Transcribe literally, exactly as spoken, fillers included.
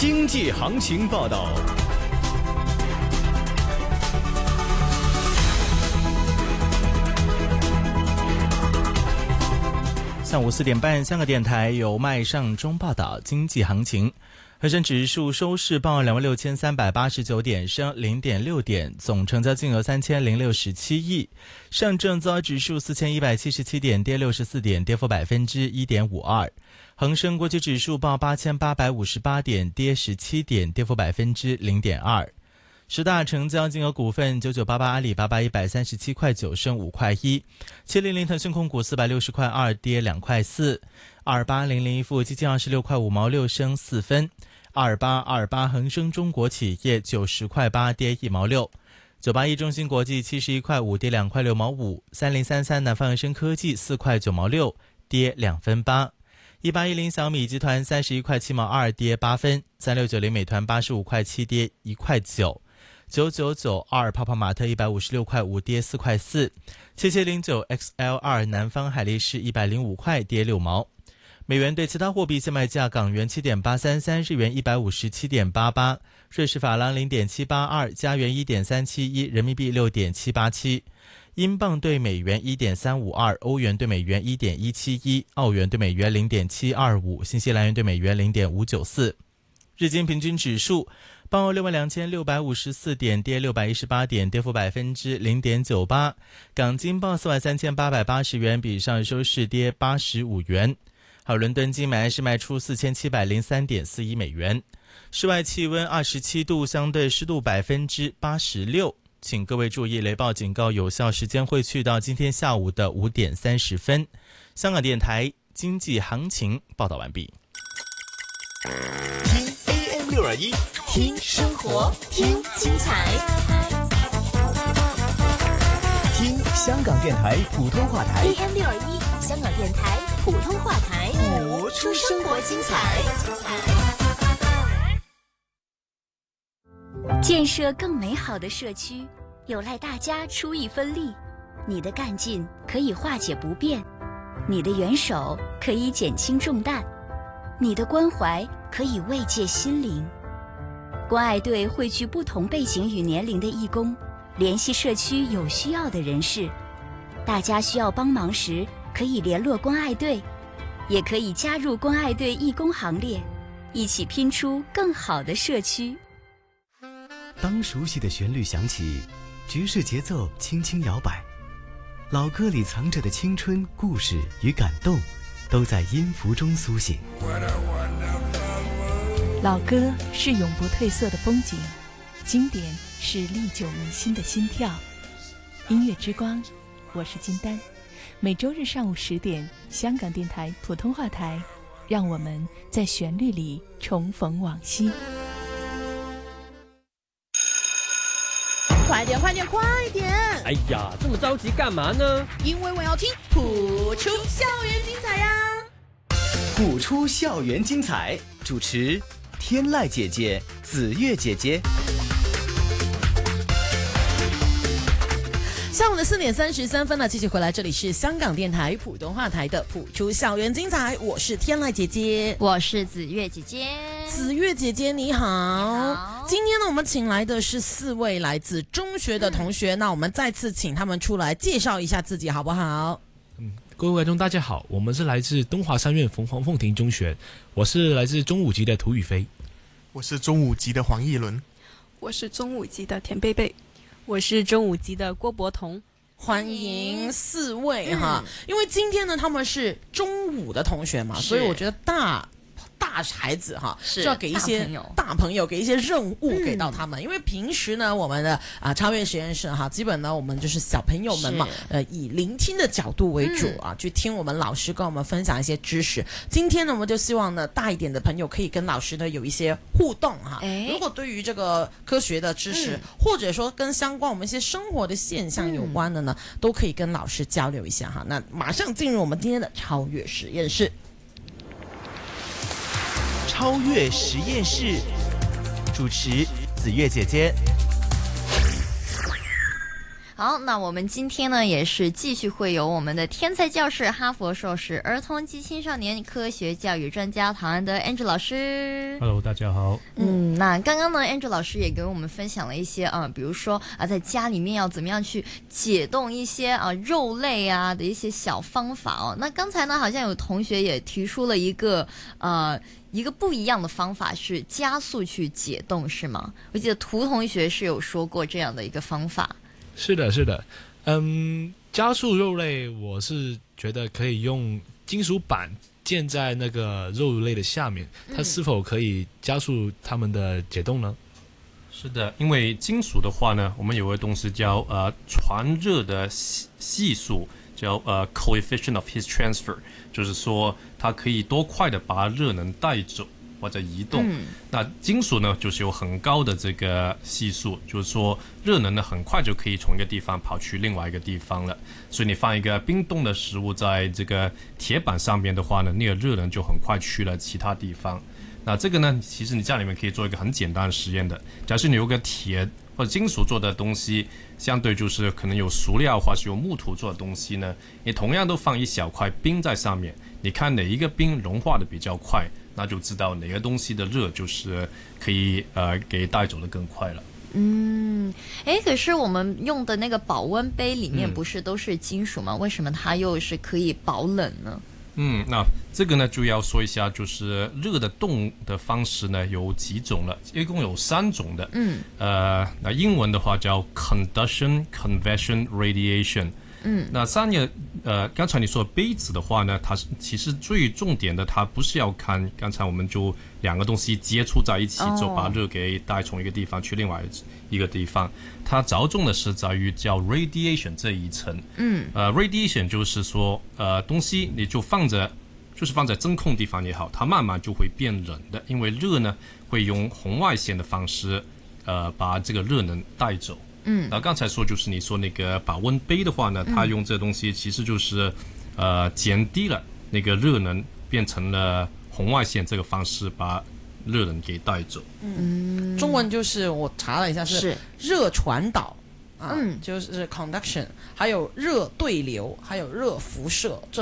经济行情报道。 上午四点半，香港电台由麦尚中报道经济行情。恒生指数收市报两万六千三百八十九点，升零点六点，总成交金额三千零六十七亿。上证综合指数四千一百七十七点，跌六十四点，跌幅百分之一点五二。恒生国际指数报八千八百五十八点，跌十七点，跌幅百分之零点二。十大成交金额股份：九九八八阿里巴巴一百三十七块九，升五块一；七零零腾讯控股四百六十块二，跌两块四；二八零零一富基金二十六块五毛六，升四分；二八二八恒生中国企业九十块八，跌一毛六；九八一中芯国际七十一块五，跌两块六毛五；三零三三南方恒生科技四块九毛六，跌两分八；一八一零小米集团三十一块七毛二，跌八分；三六九零美团八十五块七，跌一块九。九九九二泡泡玛特一百五十六块五，跌四块四；七七零九 X L 二南方海力士一百零五块，跌六毛。美元对其他货币现卖价：港元七点八三三，日元一百五十七点八八，瑞士法郎零点七八二，加元一点三七一，人民币六点七八七，英镑对美元一点三五二，欧元对美元一点一七一，澳元对美元零点七二五，新西兰元对美元零点五九四。日经平均指数报六万两千六百五十四点，跌六百一十八点，跌幅百分之零点九八。港金报四万三千八百八十元，比上收市跌八十五元。好，伦敦金买是卖出四千七百零三点四一美元。室外气温二十七度，相对湿度百分之八十六。请各位注意，雷暴警告有效时间会去到今天下午的五点三十分。香港电台经济行情报道完毕。 六二一， 听生活，听精彩， 听香港电台普通话台 A M 六二一，香港电台普通话台， 谱出生活精彩。 建设更美好的社区，有赖大家出一分力。你的干劲可以化解不便，你的援手可以减轻重担，你的关怀可以慰藉心灵。关爱队汇聚不同背景与年龄的义工，联系社区有需要的人士。大家需要帮忙时，可以联络关爱队，也可以加入关爱队义工行列，一起拼出更好的社区。 当熟悉的旋律响起，爵士节奏轻轻摇摆，老歌里藏着的青春、故事与感动，都在音符中苏醒。 老歌是永不褪色的风景，经典是历久弥新的心跳。音乐之光，我是金丹。每周日上午十点，香港电台普通话台，让我们在旋律里重逢往昔。 快点快点快点！ 哎呀，这么着急干嘛呢？ 因为我要听谱出校园精彩呀！ 谱出校园精彩，主持天籁姐姐、紫月姐姐。 下午的四点三十三分呢，继续回来，这里是香港电台普通话台的谱出校园精彩，我是天籁姐姐， 我是紫月姐姐。 紫月姐姐你好， 你好。 今天呢，我们请来的是四位来自中学的同学，嗯、那我们再次请他们出来介绍一下自己，好不好？ 嗯，各位观众大家好，我们是来自东华三院凤凰凤亭中学，我是来自中五级的涂宇飞， 我是中五级的黄奕伦， 我是中五级的田贝贝， 我是中五级的郭博彤。 欢迎四位哈、嗯，因为今天呢他们是中五的同学嘛，所以我觉得大大孩子哈是要给一些 大, 朋大朋友给一些任务给到他们、嗯、因为平时呢我们的啊超越实验室哈基本呢我们就是小朋友们嘛，呃以聆听的角度为主啊、嗯、去听我们老师跟我们分享一些知识。今天呢我们就希望呢大一点的朋友可以跟老师呢有一些互动哈。如果对于这个科学的知识、嗯、或者说跟相关我们一些生活的现象有关的呢、嗯、都可以跟老师交流一下哈。那马上进入我们今天的超越实验室。 超越实验室，主持紫月姐姐。 好，那我们今天呢也是继续会有我们的天才教师、哈佛硕士、儿童及青少年科学教育专家唐安德 Andrew 老师。 Hello， 大家好。 嗯，那刚刚呢 Andrew 老师也给我们分享了一些啊、呃，比如说啊，在家里面要怎么样去解冻一些啊肉类啊的一些小方法哦。那刚才呢，好像有同学也提出了一个呃。一个不一样的方法是加速去解冻，是吗？我记得涂同学是有说过这样的一个方法。 是的，是的，嗯，加速肉类，我是觉得可以用金属板建在那个肉类的下面，它是否可以加速它们的解冻呢？ 是的，因为金属的话呢，我们有个东西叫呃传热的系数，叫呃 coefficient of heat transfer， 就是说它可以多快的把热能带走或者移动。嗯、那金属呢，就是有很高的这个系数，就是说热能呢很快就可以从一个地方跑去另外一个地方了。所以你放一个冰冻的食物在这个铁板上面的话呢，那个热能就很快去了其他地方。那这个呢，其实你家里面可以做一个很简单的实验的。假设你有个铁或者金属做的东西，相对就是可能有塑料或是有木土做的东西呢，你同样都放一小块冰在上面，你看哪一个冰融化的比较快，那就知道哪个东西的热就是可以呃给带走的更快了。 嗯，哎，可是我们用的那个保温杯里面不是都是金属吗？嗯、为什么它又是可以保冷呢？ 嗯，那这个呢就要说一下，就是热的冻的方式呢有几种了，一共有三种的。嗯，呃，那英文的话叫 conduction、convection、radiation。嗯，那三个呃，刚才你说杯子的话呢，它其实最重点的，它不是要看刚才我们就两个东西接触在一起，就把热给带从一个地方去另外一个地方，它着重的是在于叫 radiation 这一层。嗯，呃 ，radiation 就是说呃东西你就放着，就是放在真空地方也好，它慢慢就会变冷的，因为热呢会用红外线的方式呃把这个热能带走。嗯，那刚才说就是你说那个保温杯的话呢，它用这东西其实就是，呃，减低了那个热能，变成了红外线这个方式把热能给带走。 嗯，中文就是我查了一下是热传导啊，嗯，就是 conduction， 还有热对流，还有热辐射，这